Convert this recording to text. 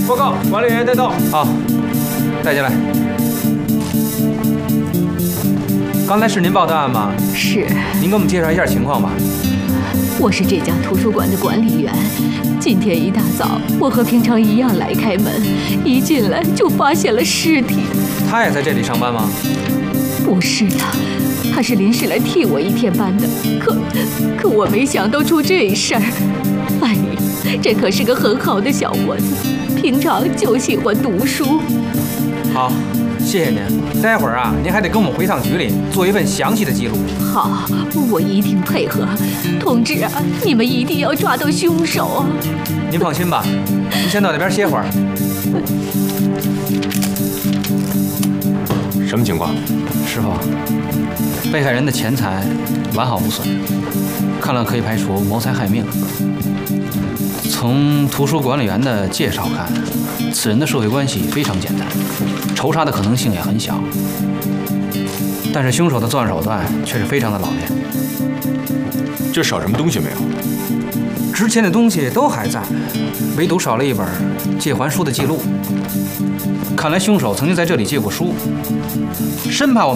报告，管理员带到。好，带进来。刚才是您报的案吗？ 是。 您给我们介绍一下情况吧。 我是这家图书馆的管理员。今天一大早，我和平常一样来开门，一进来就发现了尸体。 他也在这里上班吗？ 不是的，他是临时来替我一天班的。可我没想到出这事儿。万宇，这可是个很好的小伙子，平常就喜欢读书。 好，谢谢您。待会儿啊，您还得跟我们回趟局里做一份详细的记录。 好，我一定配合。同志啊，你们一定要抓到凶手啊！ 您放心吧，您先到那边歇会儿。 什么情况？ 师傅，被害人的钱财完好无损，看来可以排除谋财害命。从图书管理员的介绍看，此人的社会关系非常简单，仇杀的可能性也很小。但是凶手的作案手段却是非常的老练。 这少什么东西没有？ 值钱的东西都还在，唯独少了一本借还书的记录。看来凶手曾经在这里借过书，生怕我们